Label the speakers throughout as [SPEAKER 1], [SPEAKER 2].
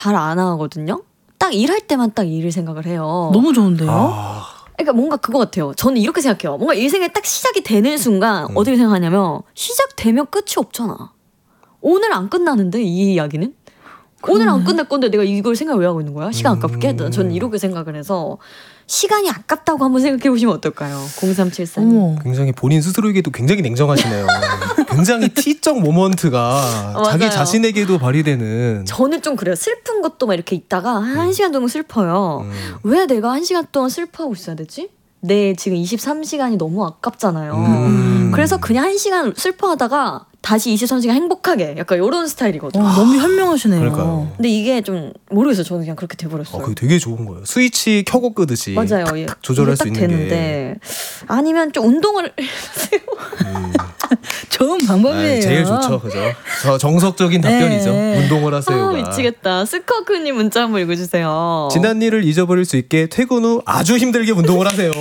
[SPEAKER 1] 잘 안 하거든요. 딱 일할 때만 딱 일을 생각을 해요.
[SPEAKER 2] 너무 좋은데요?
[SPEAKER 1] 그러니까 뭔가 그거 같아요. 저는 이렇게 생각해요. 뭔가 일생에 딱 시작이 되는 순간 어떻게 생각하냐면 시작되면 끝이 없잖아. 오늘 안 끝나는데 이 이야기는? 오늘 안 끝날 건데 내가 이걸 생각 왜 하고 있는 거야? 시간 아깝게? 저는 이렇게 생각을 해서 시간이 아깝다고 한번 생각해 보시면 어떨까요? 0374님.
[SPEAKER 3] 굉장히 본인 스스로에게도 굉장히 냉정하시네요. 굉장히 T적 모먼트가 자기 자신에게도 발휘되는.
[SPEAKER 1] 저는 좀 그래요. 슬픈 것도 막 이렇게 있다가 한 시간 정도 슬퍼요. 왜 내가 한 시간 동안 슬퍼하고 있어야 되지? 내 지금 23시간이 너무 아깝잖아요. 그래서 그냥 한 시간 슬퍼하다가 다시 23시간 행복하게 약간 이런 스타일이거든요.
[SPEAKER 2] 너무 현명하시네요.
[SPEAKER 3] 그러니까요.
[SPEAKER 1] 근데 이게 좀 모르겠어요. 저는 그냥 그렇게 돼버렸어요.
[SPEAKER 3] 그게 되게 좋은 거예요. 스위치 켜고 끄듯이
[SPEAKER 1] 맞아요.
[SPEAKER 3] 탁탁 조절할 수 있는
[SPEAKER 1] 되는데.
[SPEAKER 3] 게.
[SPEAKER 1] 아니면 좀 운동을
[SPEAKER 2] 좋은 방법이에요.
[SPEAKER 3] 제일 좋죠. 그죠? 저 정석적인 답변이죠. 운동을 하세요가.
[SPEAKER 1] 미치겠다. 스커크님 문자 한번 읽어주세요.
[SPEAKER 3] 지난 일을 잊어버릴 수 있게 퇴근 후 아주 힘들게 운동을 하세요.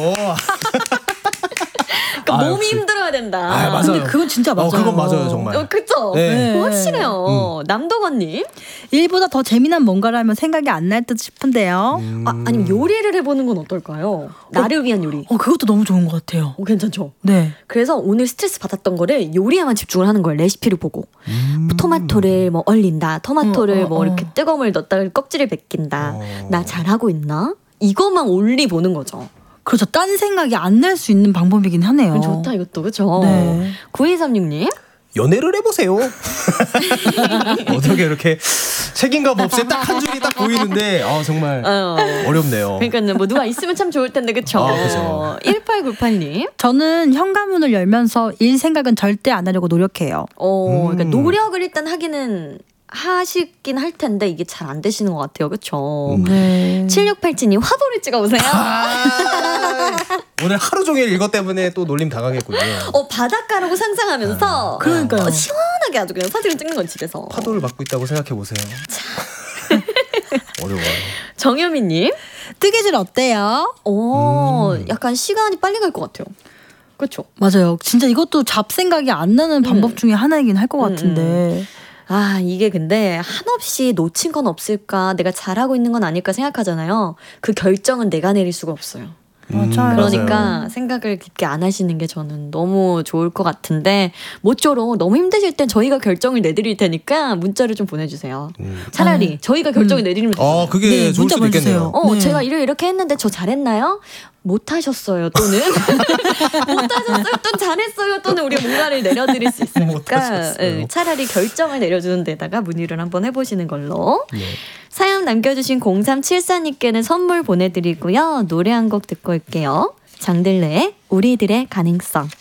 [SPEAKER 1] 그러니까 몸이 힘들어야 된다.
[SPEAKER 3] 맞아요.
[SPEAKER 2] 근데 그건 진짜 맞아요.
[SPEAKER 3] 그건 맞아요, 정말.
[SPEAKER 1] 그쵸?
[SPEAKER 3] 네.
[SPEAKER 1] 확실해요. 남동원님.
[SPEAKER 2] 일보다 더 재미난 뭔가를 하면 생각이 안 날 듯 싶은데요.
[SPEAKER 1] 아니면 요리를 해보는 건 어떨까요? 나를 위한 요리.
[SPEAKER 2] 그것도 너무 좋은 것 같아요.
[SPEAKER 1] 괜찮죠?
[SPEAKER 2] 네.
[SPEAKER 1] 그래서 오늘 스트레스 받았던 거를 요리에만 집중을 하는 거예요. 레시피를 보고. 토마토를 뭐 얼린다. 토마토를 뭐 이렇게 뜨거운 물 넣었다가 껍질을 벗긴다. 나 잘하고 있나? 이것만 올리 보는 거죠.
[SPEAKER 2] 그렇죠. 딴 생각이 안 날 수 있는 방법이긴 하네요.
[SPEAKER 1] 좋다 이것도. 그렇죠?
[SPEAKER 2] 네.
[SPEAKER 1] 9236님.
[SPEAKER 3] 연애를 해보세요. 어떻게 이렇게 책임감 없이 딱 한 줄이 딱 보이는데 정말 어렵네요.
[SPEAKER 1] 그러니까 뭐 누가 있으면 참 좋을 텐데 그쵸?
[SPEAKER 3] 그렇죠.
[SPEAKER 1] 1898님.
[SPEAKER 2] 저는 현관문을 열면서 일 생각은 절대 안 하려고 노력해요.
[SPEAKER 1] 그러니까 노력을 일단 하기는 하시긴 할 텐데 이게 잘 안 되시는 것 같아요. 그쵸?
[SPEAKER 2] 네.
[SPEAKER 1] 7687님 화보를 찍어보세요.
[SPEAKER 3] 오늘 하루 종일 이것 때문에 또 놀림 당하겠군요.
[SPEAKER 1] 바닷가라고 상상하면서
[SPEAKER 2] 그러니까요.
[SPEAKER 1] 시원하게 아주 그냥 사진을 찍는 건 집에서.
[SPEAKER 3] 파도를 맞고 있다고 생각해보세요. 어려워요.
[SPEAKER 1] 정유미님.
[SPEAKER 2] 뜨개질 어때요?
[SPEAKER 1] 약간 시간이 빨리 갈 것 같아요. 그렇죠?
[SPEAKER 2] 맞아요. 진짜 이것도 잡생각이 안 나는 방법 중에 하나이긴 할 것 같은데.
[SPEAKER 1] 이게 근데 한없이 놓친 건 없을까, 내가 잘하고 있는 건 아닐까 생각하잖아요. 그 결정은 내가 내릴 수가 없어요.
[SPEAKER 2] 맞아요.
[SPEAKER 1] 그러니까 생각을 깊게 안 하시는 게 저는 너무 좋을 것 같은데, 모쪼록 너무 힘드실 땐 저희가 결정을 내드릴 테니까 문자를 좀 보내주세요. 차라리 저희가 결정을 내드리면 되잖아요.
[SPEAKER 3] 그게 좋을 수도 있겠네요.
[SPEAKER 1] 제가 일을 이렇게 했는데 저 잘했나요? 못하셨어요 또는 못하셨어요 또는 잘했어요 또는 우리가 뭔가를 내려드릴 수 있으니까 차라리 결정을 내려주는 데다가 문의를 한번 해보시는 걸로. 사연 남겨주신 0374님께는 선물 보내드리고요. 노래 한 곡 듣고 올게요. 장들레의 우리들의 가능성.